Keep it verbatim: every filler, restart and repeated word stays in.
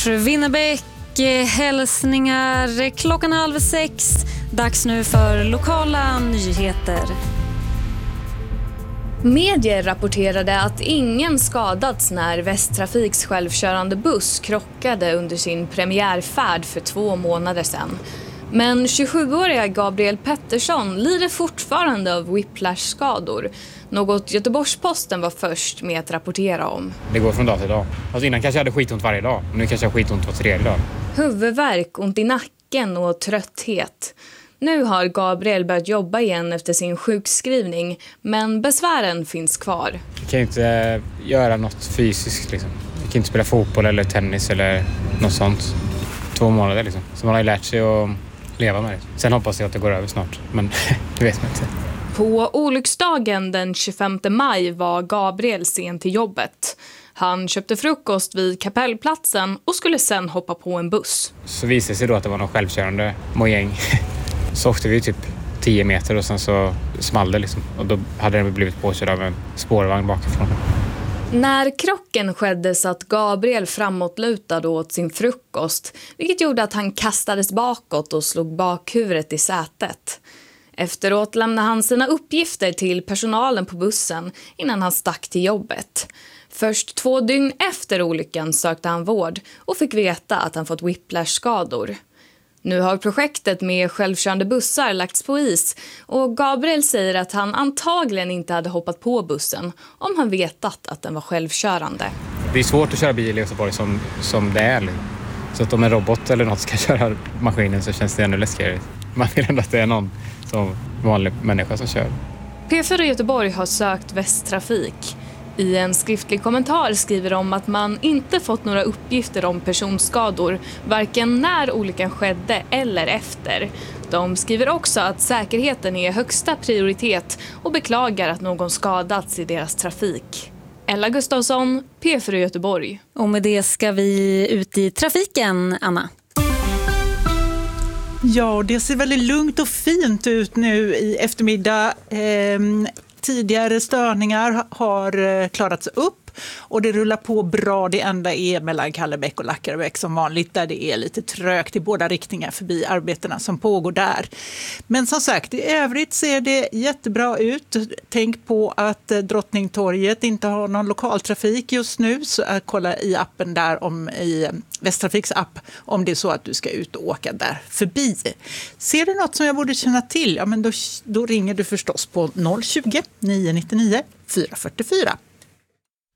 Winnerbäck, hälsningar klockan halv sex. Dags nu för lokala nyheter. Medier rapporterade att ingen skadats när Västtrafiks självkörande buss krockade under sin premiärfärd för två månader sedan. Men tjugosjuåriga Gabriel Pettersson lider fortfarande av whiplash-skador. Något Göteborgs-Posten var först med att rapportera om. Det går från dag till dag. Alltså innan kanske jag hade skitont varje dag. Nu kanske jag har skitont var tredje dag. Huvudvärk, ont i nacken och trötthet. Nu har Gabriel börjat jobba igen efter sin sjukskrivning, men besvären finns kvar. Jag kan inte göra något fysiskt liksom. Jag kan inte spela fotboll eller tennis eller något sånt. Två månader liksom. Så man har ju lärt sig att leva med det. Sen hoppas jag att det går över snart, men det vet man inte. På olycksdagen den tjugofemte maj var Gabriel sen till jobbet. Han köpte frukost vid Kapellplatsen och skulle sen hoppa på en buss. Så visade det sig då att det var någon självkörande mojäng. Så åkte vi typ tio meter och sen så small det liksom. Och då hade den blivit påkörd av en spårvagn bakifrån. När krocken skedde satt Gabriel framåtlutad åt sin frukost, vilket gjorde att han kastades bakåt och slog bakhuvudet i sätet. Efteråt lämnade han sina uppgifter till personalen på bussen innan han stack till jobbet. Först två dygn efter olyckan sökte han vård och fick veta att han fått whiplash-skador. Nu har projektet med självkörande bussar lagts på is och Gabriel säger att han antagligen inte hade hoppat på bussen om han vetat att den var självkörande. Det är svårt att köra bil i Göteborg som, som det är. Så att om en robot eller något ska köra maskinen så känns det ännu läskigare. Man vill ändå att det är någon som vanlig människa som kör. P fyra Göteborg har sökt Västtrafik. I en skriftlig kommentar skriver de att man inte fått några uppgifter om personskador, varken när olyckan skedde eller efter. De skriver också att säkerheten är högsta prioritet och beklagar att någon skadats i deras trafik. Ella Gustafsson, P fyra Göteborg. Och med det ska vi ut i trafiken, Anna. Ja, det ser väldigt lugnt och fint ut nu i eftermiddag. Ehm, tidigare störningar har klarats upp och det rullar på bra. Det enda är mellan Kallebäck och Lackarebäck som vanligt, där det är lite trögt i båda riktningar förbi arbetena som pågår där. Men som sagt, i övrigt ser det jättebra ut. Tänk på att Drottningtorget inte har någon lokaltrafik just nu, så kolla i appen där, om i Västtrafiks app, om det är så att du ska ut och åka där förbi. Ser du något som jag borde känna till? Ja, men då, då ringer du förstås på noll tjugo, nio nio nio, fyra fyra fyra.